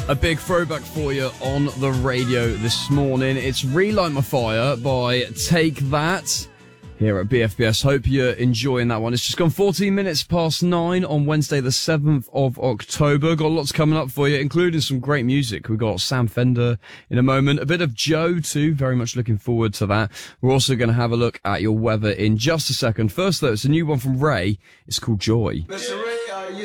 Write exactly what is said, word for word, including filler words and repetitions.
A big throwback for you on the radio this morning. It's Relight My Fire by Take That here at B F B S. Hope you're enjoying that one. It's just gone fourteen minutes past nine on Wednesday the seventh of October. Got lots coming up for you, including some great music. We've got Sam Fender in a moment, a bit of Joe too. Very much looking forward to that. We're also going to have a look at your weather in just a second. First though, it's a new one from Ray. It's called Joy. Mister Ray.